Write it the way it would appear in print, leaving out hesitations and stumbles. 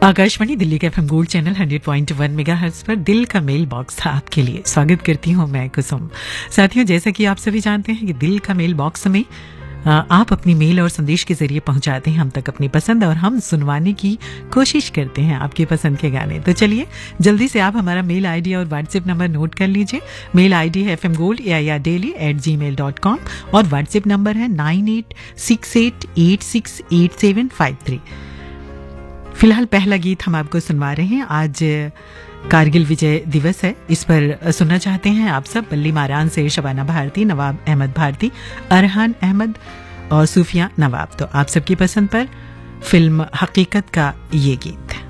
आकाशवाणी दिल्ली के FM gold channel 100.1 megahertz पर दिल का मेल बॉक्स था आपके लिए। स्वागत करती हूँ मैं कुसुम। साथियों, जैसा कि आप सभी जानते हैं कि दिल का मेल बॉक्स में आप अपनी मेल और संदेश के जरिए पहुंचाते हैं हम तक अपनी पसंद, और हम सुनवाने की कोशिश करते हैं आपकी पसंद के गाने। तो चलिए जल्दी से आप हमारा मेल आईडी और व्हाट्सएप नंबर नोट कर लीजिए। मेल आईडी है fmgold@gmail.com और व्हाट्सएप नंबर है 9868868753। फिलहाल पहला गीत हम आपको सुनवा रहे हैं। आज कारगिल विजय दिवस है, इस पर सुनना चाहते हैं आप सब बल्ली मारान से शबाना भारती, नवाब अहमद भारती, अरहान अहमद और सूफिया नवाब। तो आप सबकी पसंद पर फिल्म हकीकत का ये गीत।